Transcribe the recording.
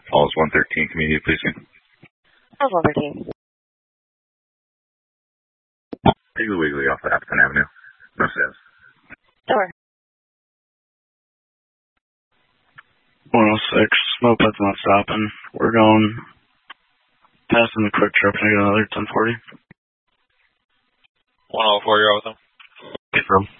Falls 113 Community Policing. Falls 113. Piggly Wiggly off of Appleton Avenue. No says. Door. 106. Moped's not stopping. We're going passing the quick trip. Can I get another 1040? 104, you're out with them. Confirm.